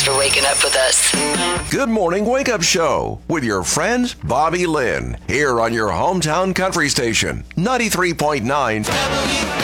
for waking up with us. Good Morning Wake Up Show with your friend Bobby Lynn here on your hometown country station, 93.9